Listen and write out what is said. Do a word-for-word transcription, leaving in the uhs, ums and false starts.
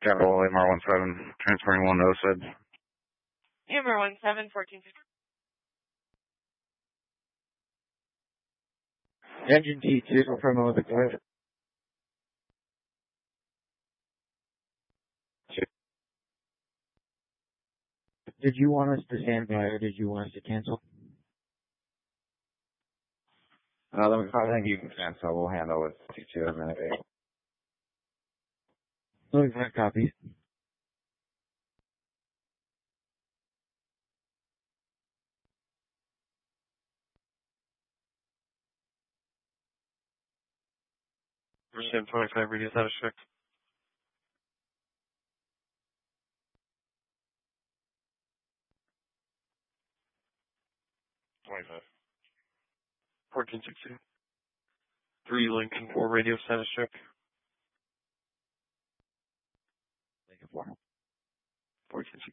Capital M R one seven, transferring one to O S E D. M R one seven, fourteen fifty. Engine T two from over the cliff. Did you want us to stand by or did you want us to cancel? Uh, let me, I think you can cancel. We'll handle it. T two in a minute. Look, that copy. seven twenty-five, radius out of check. twenty-five. fourteen sixty. three Lincoln four, radio status check. Lincoln four. fourteen sixty.